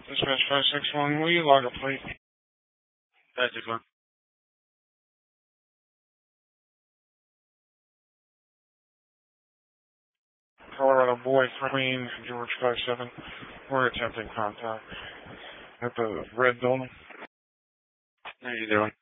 Dispatch 561, will you log a plate? 561. Colorado Boy, Queen, George 57. We're attempting contact at the red building. How are you doing?